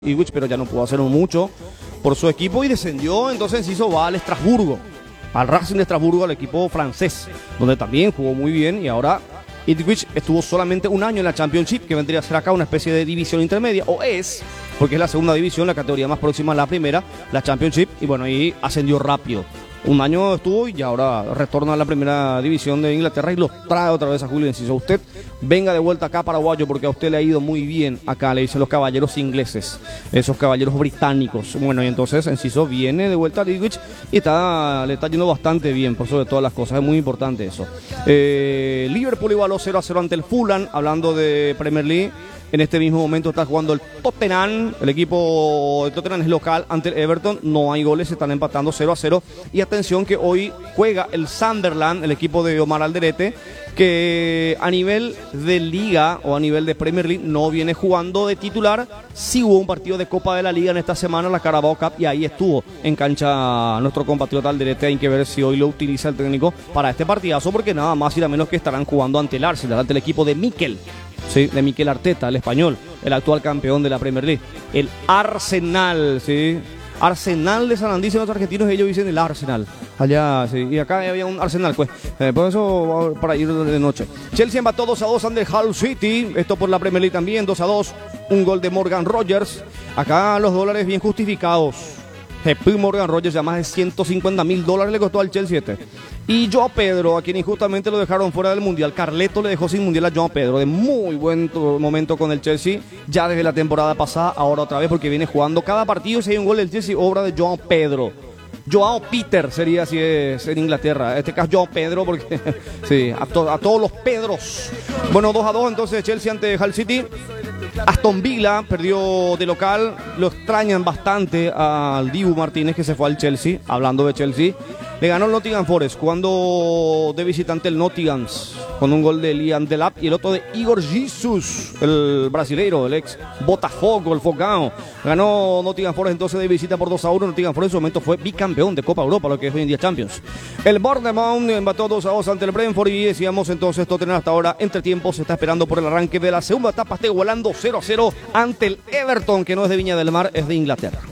Ipswich, pero ya no pudo hacer mucho por su equipo y descendió. Entonces Enciso va al Estrasburgo, al Racing de Estrasburgo, al equipo francés, donde también jugó muy bien. Y ahora Ipswich estuvo solamente un año en la Championship, que vendría a ser acá una especie de división intermedia, o es, porque es la segunda división, la categoría más próxima a la primera, la Championship, y bueno, ahí ascendió rápido. Un año estuvo y ahora retorna a la primera división de Inglaterra y lo trae otra vez a Julio Enciso. Usted venga de vuelta acá, paraguayo, porque a usted le ha ido muy bien acá, le dicen los caballeros ingleses, esos caballeros británicos. Bueno, y entonces Enciso viene de vuelta a Ipswich y le está yendo bastante bien, por sobre todas las cosas, es muy importante eso. Liverpool igualó 0-0 ante el Fulham, hablando de Premier League. En este mismo momento está jugando el Tottenham. El equipo de Tottenham es local ante el Everton. No hay goles, se están empatando 0-0. Y atención que hoy juega el Sunderland, el equipo de Omar Alderete, que a nivel de Liga o a nivel de Premier League no viene jugando de titular. Sí hubo un partido de Copa de la Liga en esta semana, la Carabao Cup, y ahí estuvo en cancha nuestro compatriota Alderete. Hay que ver si hoy lo utiliza el técnico para este partidazo, porque nada más y nada menos que estarán jugando ante el Arsenal, ante el equipo de Mikel. Sí, de Mikel Arteta, el español, el actual campeón de la Premier League. El Arsenal, sí. Arsenal de San Andrés, dicen los argentinos, ellos dicen el Arsenal. Allá, sí. Y acá había un Arsenal, pues. Por eso, para ir de noche. Chelsea empató 2-2 ante el Hull City. Esto por la Premier League también, 2-2. Un gol de Morgan Rogers. Acá los dólares bien justificados. Morgan Rogers, ya más de $150,000 le costó al Chelsea este. Y Joao Pedro, a quien injustamente lo dejaron fuera del Mundial. Carleto le dejó sin Mundial a Joao Pedro, de muy buen momento con el Chelsea, ya desde la temporada pasada, ahora otra vez porque viene jugando cada partido. Si hay un gol del Chelsea, obra de Joao Pedro. Joao Peter sería si es en Inglaterra. En este caso Joao Pedro, porque sí, a todos los Pedros. Bueno, 2-2 entonces Chelsea ante Hull City. Aston Villa perdió de local. Lo extrañan bastante al Dibu Martínez, que se fue al Chelsea. Hablando de Chelsea, le ganó el Nottingham Forest jugando de visitante el Nottingham, con un gol de Liam Delap y el otro de Igor Jesus, el brasileiro, el ex Botafogo, el Fogão. Ganó Nottingham Forest entonces de visita por 2-1. Nottingham Forest en su momento fue bicampeón de Copa Europa, lo que es hoy en día Champions. El Bournemouth empató 2-2 ante el Brentford y decíamos entonces Tottenham hasta ahora entre tiempos se está esperando por el arranque de la segunda etapa. Está igualando 0-0 ante el Everton, que no es de Viña del Mar, es de Inglaterra.